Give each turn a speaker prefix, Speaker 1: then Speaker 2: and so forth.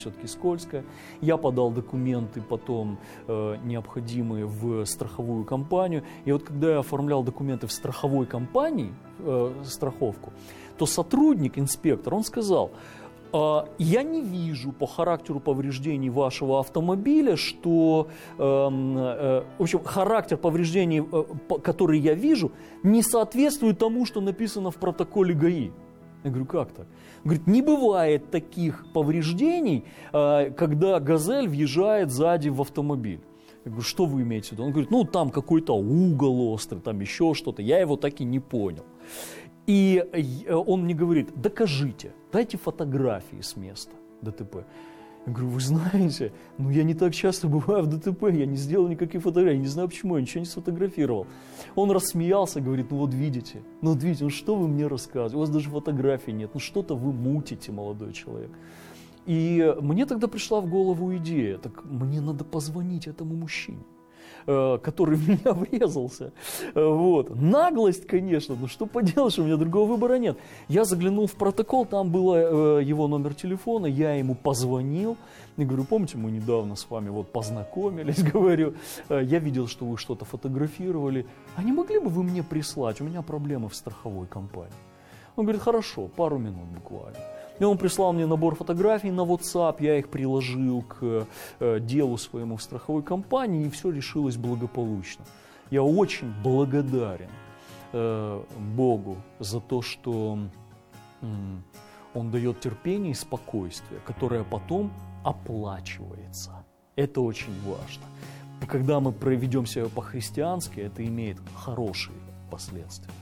Speaker 1: все-таки скользкая. Я подал документы потом необходимые в страховую компанию. И вот когда я оформлял документы в страховой компании, страховку, то сотрудник, инспектор, он сказал: я не вижу по характеру повреждений вашего автомобиля, что, в общем, характер повреждений, который я вижу, не соответствует тому, что написано в протоколе ГАИ. Я говорю, как так? Он говорит, не бывает таких повреждений, когда «Газель» въезжает сзади в автомобиль. Я говорю, что вы имеете в виду? Он говорит, ну там какой-то угол острый, там еще что-то. Я его так и не понял. И он мне говорит, докажите, дайте фотографии с места ДТП. Я говорю, вы знаете, ну я не так часто бываю в ДТП, я не сделал никаких фотографий, я не знаю почему, я ничего не сфотографировал. Он рассмеялся, говорит, ну вот видите, ну что вы мне рассказываете, у вас даже фотографий нет, ну что-то вы мутите, молодой человек. И мне тогда пришла в голову идея, так мне надо позвонить этому мужчине, который в меня врезался. Вот. Наглость, конечно, но что поделаешь, у меня другого выбора нет. Я заглянул в протокол, там был его номер телефона, я ему позвонил. И говорю, помните, мы недавно с вами вот познакомились, говорю, я видел, что вы что-то фотографировали. А не могли бы вы мне прислать? У меня проблемы в страховой компании. Он говорит, хорошо, пару минут буквально. И он прислал мне набор фотографий на WhatsApp, я их приложил к делу своему в страховой компании, и все решилось благополучно. Я очень благодарен Богу за то, что Он дает терпение и спокойствие, которое потом оплачивается. Это очень важно. Когда мы проведем себя по-христиански, это имеет хорошие последствия.